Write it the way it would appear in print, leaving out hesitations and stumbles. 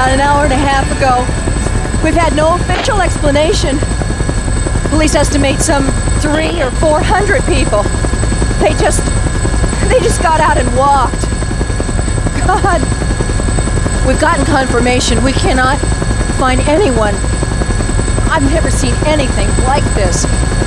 about an hour and a half ago. We've had no official explanation. Police estimate some 300 or 400 people. They just got out and walked. God. We've gotten confirmation. We cannot find anyone. I've never seen anything like this.